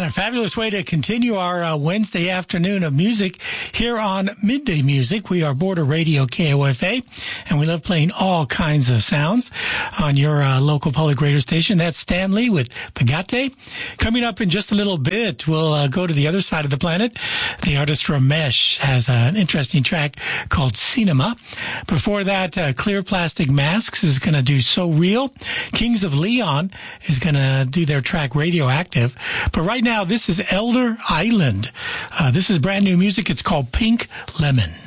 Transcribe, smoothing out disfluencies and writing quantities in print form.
And a fabulous way to continue our Wednesday afternoon of music here on Midday Music. We are Border Radio KOFA, and we love playing all kinds of sounds on your local public radio station. That's Stan Lee with Pagate. Coming up in just a little bit, we'll go to the other side of the planet. The artist Ramesh has an interesting track called Cinema. Before that, Clear Plastic Masks is going to do So Real. Kings of Leon is going to do their track Radioactive. But right now, this is Elder Island. This is brand new music. It's called Pink Lemon.